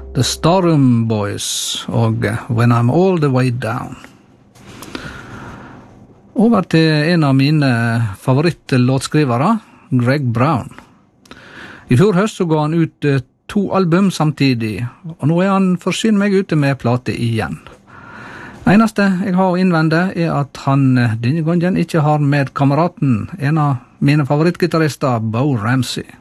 The Starum Boys og When I'm All the Way Down. Over til en av mine favorittlåtskrivere, Greg Brown. I fjor høst så ga han ut 2 album samtidig, og nå er han forsynt meg ute med plate igjen. Eneste jeg har å innvende er at han denne gangen ikke har med kameraten, en av mine favorittgitarister, Bo Ramsey.